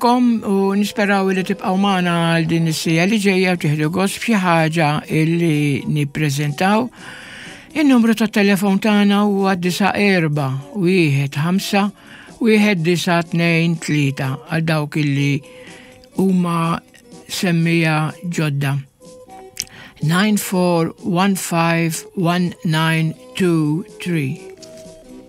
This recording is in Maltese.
nilqakom u nisperaw li tibqaw magħna għal din is-sija li ġejja u tieħdu gost b'xi ħaġa illi nippreżentaw. In-numru tat-telefon tagħna huwa 94-15-1923 għal dawk illi huma semmija ġodda. 94151923